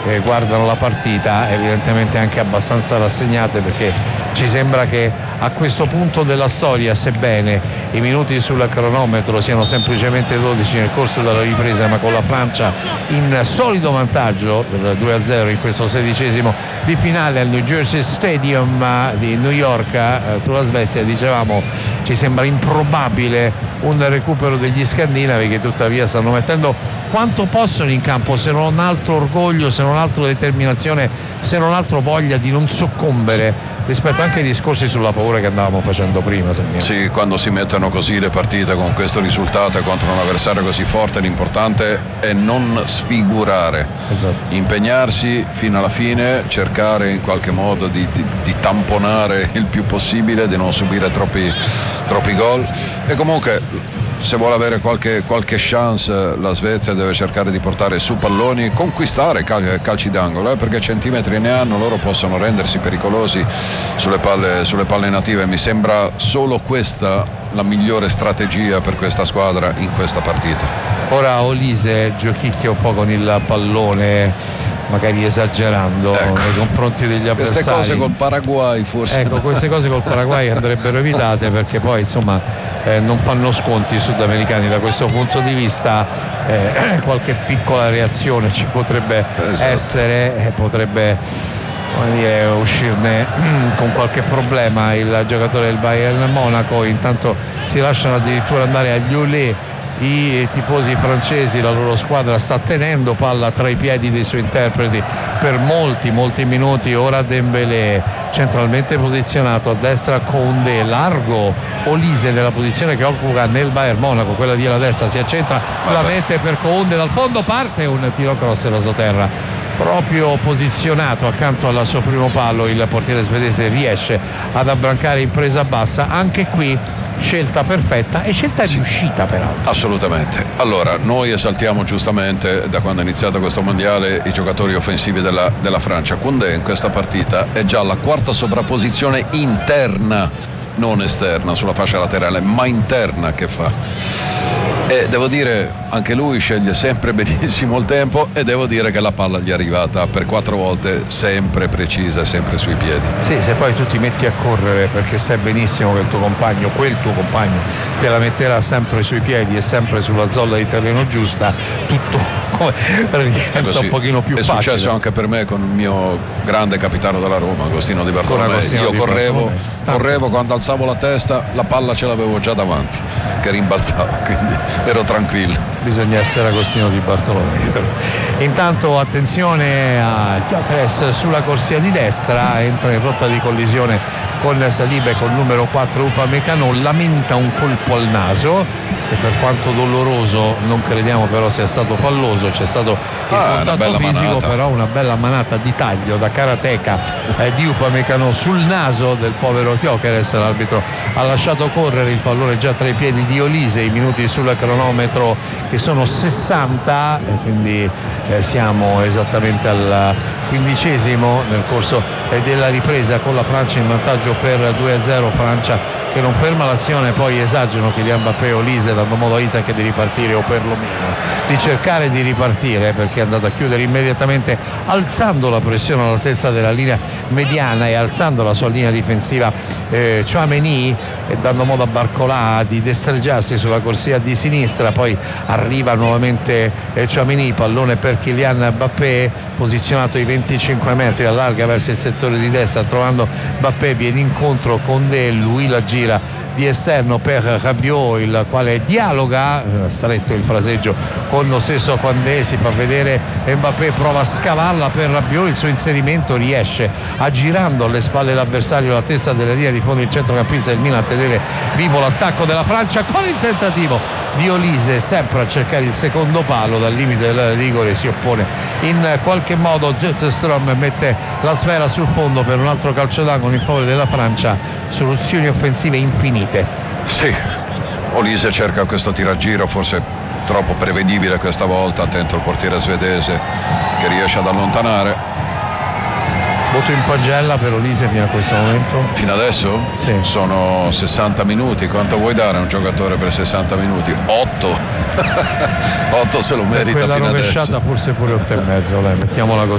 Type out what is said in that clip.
guardano la partita evidentemente anche abbastanza rassegnate, perché ci sembra che a questo punto della storia, sebbene i minuti sul cronometro siano semplicemente 12 nel corso della ripresa, ma con la Francia in solido vantaggio del 2-0 in questo 16esimo di finale al New Jersey Stadium di New York sulla Svezia, dicevamo ci sembra improbabile un recupero degli scandinavi, che tuttavia stanno mettendo quanto possono in campo, se non altro orgoglio, se non altro determinazione, se non altro voglia di non soccombere rispetto anche ai discorsi sulla paura che andavamo facendo prima. Sì, quando si mettono così le partite con questo risultato contro un avversario così forte, l'importante è non sfigurare, esatto. Impegnarsi fino alla fine, cercare in qualche modo di tamponare il più possibile, di non subire troppi gol, e comunque se vuole avere qualche chance la Svezia deve cercare di portare su palloni e conquistare calci d'angolo, perché centimetri ne hanno, loro possono rendersi pericolosi sulle palle native. Mi sembra solo questa la migliore strategia per questa squadra in questa partita. Ora Olise giochicchia un po' con il pallone, magari esagerando, ecco, nei confronti degli avversari. Queste cose col Paraguay forse. Ecco, queste cose col Paraguay andrebbero evitate, perché poi insomma non fanno sconti i sudamericani da questo punto di vista. Qualche piccola reazione ci potrebbe essere, potrebbe uscirne con qualche problema il giocatore del Bayern Monaco. Intanto si lasciano addirittura andare agli olé i tifosi francesi, la loro squadra sta tenendo palla tra i piedi dei suoi interpreti per molti minuti. Ora Dembélé centralmente posizionato, a destra Koundé, largo Olise nella posizione che occupa nel Bayern Monaco, quella di alla destra, si accentra, la mette per Koundé, dal fondo parte un tiro cross rasoterra proprio posizionato accanto al suo primo palo. Il portiere svedese riesce ad abbrancare in presa bassa, anche qui scelta perfetta e scelta riuscita peraltro. Assolutamente. Allora, noi esaltiamo giustamente da quando è iniziato questo mondiale i giocatori offensivi della Francia. Koundé in questa partita è già la quarta sovrapposizione interna, non esterna sulla fascia laterale, ma interna che fa. E devo dire, anche lui sceglie sempre benissimo il tempo, e devo dire che la palla gli è arrivata per 4 volte sempre precisa, sempre sui piedi. Sì, se poi tu ti metti a correre perché sai benissimo che quel tuo compagno te la metterà sempre sui piedi e sempre sulla zolla di terreno giusta, tutto diventa un pochino più facile. È successo anche per me con il mio grande capitano della Roma, Agostino Di Bartolomei. Io correvo, quando alzavo la testa la palla ce l'avevo già davanti, che rimbalzava, quindi ero tranquillo. Bisogna essere Agostino Di Bartolomei. Intanto attenzione a Gyökeres sulla corsia di destra, entra in rotta di collisione con Saliba e col numero 4 Upamecano, lamenta un colpo al naso che per quanto doloroso non crediamo però sia stato falloso. C'è stato il contatto fisico, manata. Però una bella manata di taglio da karateka di Upamecano sul naso del povero Gyökeres. L'arbitro ha lasciato correre il pallone già tra i piedi di Olise, i minuti sul cronometro che sono 60, e quindi siamo esattamente al 15esimo nel corso della ripresa, con la Francia in vantaggio per 2-0. Francia che non ferma l'azione, poi esagerano Kylian Mbappé e Olise, dando modo a Isaac di ripartire, o perlomeno di cercare di ripartire, perché è andato a chiudere immediatamente alzando la pressione all'altezza della linea mediana e alzando la sua linea difensiva Tchouaméni, e dando modo a Barcola di destreggiarsi sulla corsia di sinistra. Poi arriva nuovamente Tchouaméni, pallone per Kylian Mbappé posizionato ai 25 metri, allarga verso il settore di destra, trovando Mbappé viene incontro con lui, la gira di esterno per Rabiot, il quale dialoga, stretto il fraseggio con lo stesso Koundé, si fa vedere Mbappé, prova a scavarla per Rabiot, il suo inserimento riesce, aggirando alle spalle l'avversario all'altezza della linea di fondo, il centrocampista del Milan a tenere vivo l'attacco della Francia, con il tentativo di Olise sempre a cercare il secondo palo dal limite dell'area di rigore, si oppone in qualche modo Zetterstrom, mette la sfera sul fondo per un altro calcio d'angolo in favore della Francia. Soluzioni offensive infinite. Sì, Olise cerca questo tiraggiro forse troppo prevedibile questa volta, attento il portiere svedese che riesce ad allontanare. Voto in pagella per Olise fino a questo momento? Fino adesso? Sì. Sono 60 minuti. Quanto vuoi dare a un giocatore per 60 minuti? 8. 8 se lo merita fino adesso. Quella rovesciata forse pure 8,5, mettiamola così.